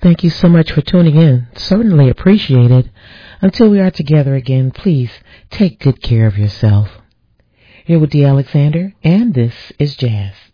Thank you so much for tuning in. Certainly appreciate it. Until we are together again, please take good care of yourself. Here with D. Alexander, and this is Jazz.